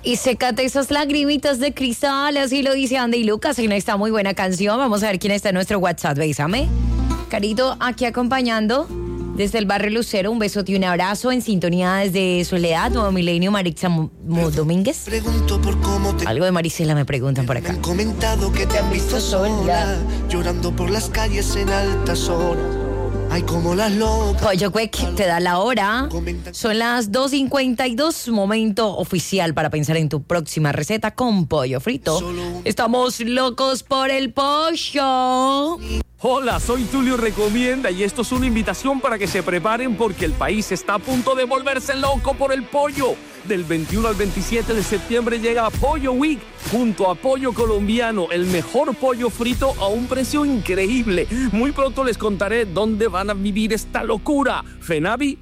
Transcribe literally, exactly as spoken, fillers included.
Y sécate esas lagrimitas de cristal, así lo dice Andy Lucas en esta muy buena canción. Vamos a ver quién está en nuestro WhatsApp, bésame. Carito, aquí acompañando desde el barrio Lucero, un besote y un abrazo en sintonía desde Soledad, Nuevo Milenio, Maritza Mo- Mo- Domínguez. Pregunto por cómo te... Algo de Marisela me preguntan por acá. Me han comentado que te han visto sola, llorando por las calles en altas horas. Ay, como las locas. Pollo Cuec te da la hora. Son las dos cincuenta y dos, momento oficial para pensar en tu próxima receta con pollo frito. Estamos locos por el pollo. Hola, soy Tulio Recomienda y esto es una invitación para que se preparen porque el país está a punto de volverse loco por el pollo. Del veintiuno al veintisiete de septiembre llega Pollo Week junto a Pollo Colombiano, el mejor pollo frito a un precio increíble. Muy pronto les contaré dónde van a vivir esta locura. Fenavi